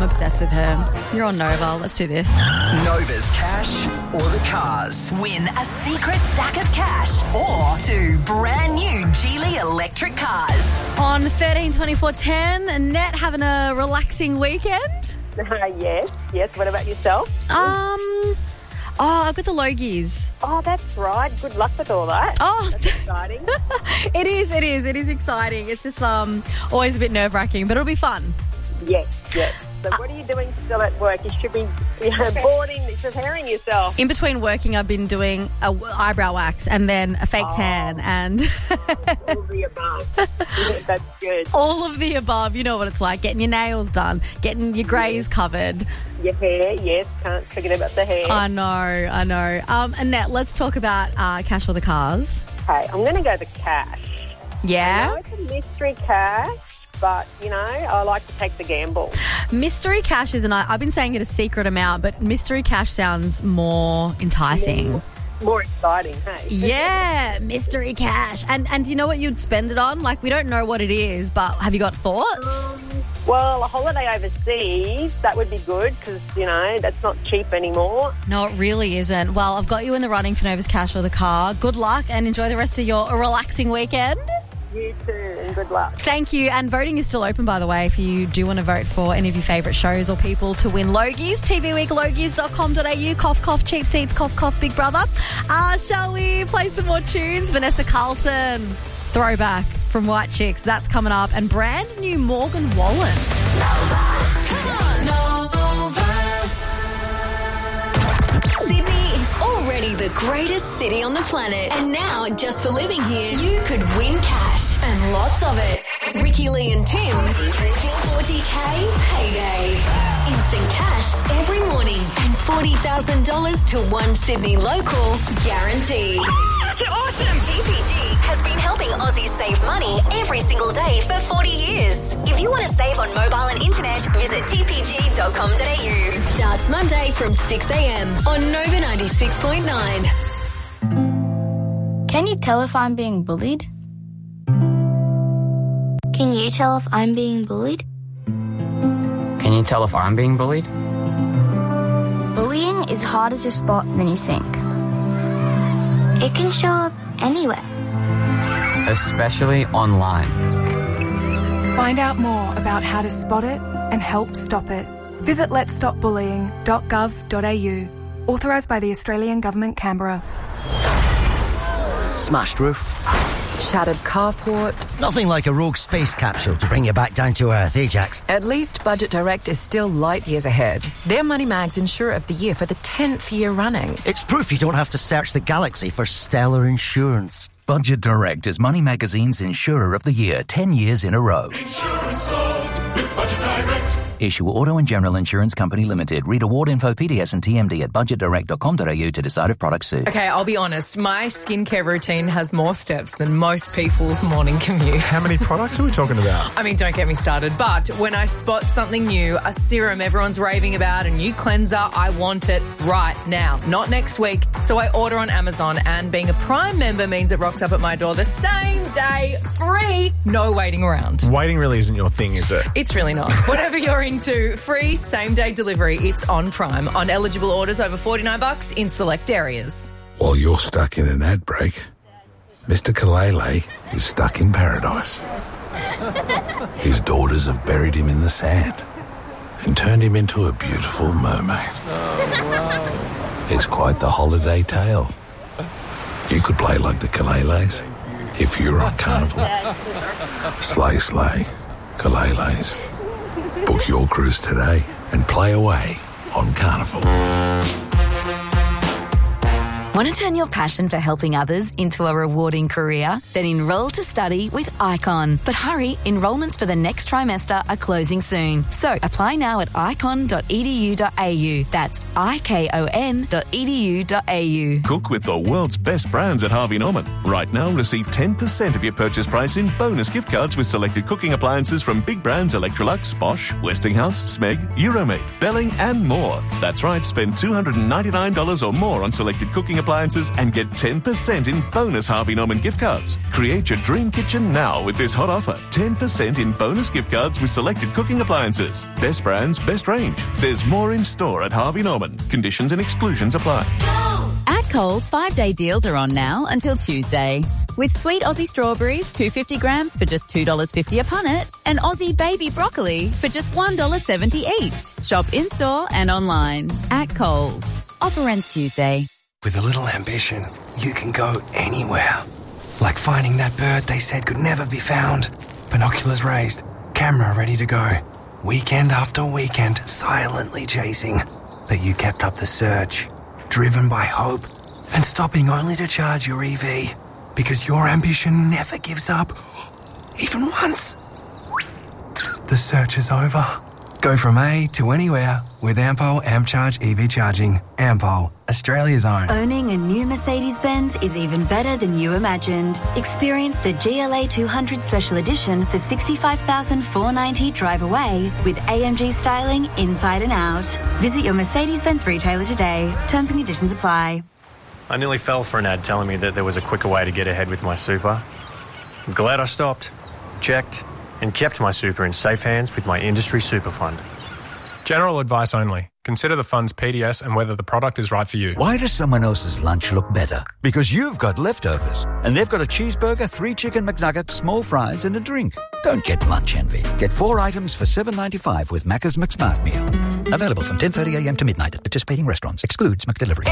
obsessed with her. You're on Nova. Let's do this. Nova's cash or the cars. Win a secret stack of cash or 2 brand new Geely electric cars. On 13, 24, 10, Annette having a relaxing weekend? Yes. What about yourself? I've got the Logies. Oh, that's right. Good luck with all that. Oh, that's exciting. It is exciting. It's just always a bit nerve-wracking, but it'll be fun. Yes. So what are you doing still at work? You should be boarding, preparing yourself. In between working, I've been doing a eyebrow wax and then a fake tan and... All of the above. That's good. All of the above. You know what it's like. Getting your nails done, getting your greys covered. Your hair, yes. Can't forget about the hair. I know. Annette, let's talk about cash or the cars. Okay, I'm going to go the cash. Yeah? I know it's a mystery cash, but, I like to take the gamble. Mystery cash I've been saying it a secret amount, but mystery cash sounds more enticing. More exciting, hey? Yeah, mystery cash. And do you know what you'd spend it on? Like, we don't know what it is, but have you got thoughts? Well, a holiday overseas, that would be good because, that's not cheap anymore. No, it really isn't. Well, I've got you in the running for Nova's cash or the car. Good luck and enjoy the rest of your relaxing weekend. You too, and good luck. Thank you. And voting is still open, by the way, if you do want to vote for any of your favourite shows or people to win Logies. tvweeklogies.com.au. Cough, cough, cheap seats, cough, cough, Big Brother. Shall we play some more tunes? Vanessa Carlton, Throwback from White Chicks. That's coming up. And brand new Morgan Wallen. Sydney is already the greatest city on the planet. And now, just for living here, you could win cash and lots of it. Ricky Lee and Tim's Skill 40K Payday. Instant cash every morning and $40,000 to one Sydney local guaranteed. Oh, that's awesome! TPG has been helping Aussies save money every single day for 40 years. If you want to save on mobile and internet, visit tpg.com.au. Starts Monday from 6 a.m. on Nova 96.9. Can you tell if I'm being bullied? Can you tell if I'm being bullied? Can you tell if I'm being bullied? Bullying is harder to spot than you think. It can show up anywhere. Especially online. Find out more about how to spot it and help stop it. Visit letsstopbullying.gov.au. Authorised by the Australian Government, Canberra. Smashed roof. Shattered carport. Nothing like a rogue space capsule to bring you back down to earth, Ajax. At least Budget Direct is still light years ahead. They're Money Mag's Insurer of the Year for the 10th year running. It's proof you don't have to search the galaxy for stellar insurance. Budget Direct is Money Magazine's Insurer of the Year 10 years in a row. Insurance solved with Budget Direct. Issue Auto and General Insurance Company Limited. Read award info, PDS and TMD at budgetdirect.com.au to decide if products suit. Okay, I'll be honest. My skincare routine has more steps than most people's morning commute. How many products are we talking about? I mean, don't get me started. But when I spot something new, a serum everyone's raving about, a new cleanser, I want it right now, not next week. So I order on Amazon, and being a Prime member means it rocks up at my door the same day, free, no waiting around. Waiting really isn't your thing, is it? It's really not. Whatever you're into, free same-day delivery. It's on Prime on eligible orders over $49 in select areas. While you're stuck in an ad break, Mr. Kalele is stuck in paradise. His daughters have buried him in the sand and turned him into a beautiful mermaid. It's quite the holiday tale. You could play like the Kaleles if you're on Carnival. Slay, slay, Kaleles. Book your cruise today and play away on Carnival. Want to turn your passion for helping others into a rewarding career? Then enroll to study with ICON. But hurry, enrolments for the next trimester are closing soon. So apply now at icon.edu.au. That's icon.edu.au. Cook with the world's best brands at Harvey Norman. Right now, receive 10% of your purchase price in bonus gift cards with selected cooking appliances from big brands Electrolux, Bosch, Westinghouse, Smeg, Euromaid, Belling and more. That's right, spend $299 or more on selected cooking appliances Appliances and get 10% in bonus Harvey Norman gift cards. Create your dream kitchen now with this hot offer. 10% in bonus gift cards with selected cooking appliances. Best brands, best range. There's more in store at Harvey Norman. Conditions and exclusions apply. At Coles, 5-day deals are on now until Tuesday. With sweet Aussie strawberries, 250 grams for just $2.50 a punnet, and Aussie baby broccoli for just $1.70 each. Shop in-store and online. At Coles. Offer ends Tuesday. With a little ambition, you can go anywhere. Like finding that bird they said could never be found. Binoculars raised, camera ready to go. Weekend after weekend, silently chasing. But you kept up the search, driven by hope, and stopping only to charge your EV. Because your ambition never gives up, even once. The search is over. Go from A to anywhere with Ampol AmpCharge EV charging. Ampol, Australia's own. Owning a new Mercedes-Benz is even better than you imagined. Experience the GLA 200 Special Edition for $65,490 drive away with AMG styling inside and out. Visit your Mercedes-Benz retailer today. Terms and conditions apply. I nearly fell for an ad telling me that there was a quicker way to get ahead with my super. I'm glad I stopped, checked, and kept my super in safe hands with my industry super fund. General advice only. Consider the fund's PDS and whether the product is right for you. Why does someone else's lunch look better? Because you've got leftovers, and they've got a cheeseburger, 3 chicken McNuggets, small fries, and a drink. Don't get lunch envy. Get 4 items for $7.95 with Macca's McSmart Meal. Available from 10:30 a.m. to midnight at participating restaurants. Excludes McDelivery.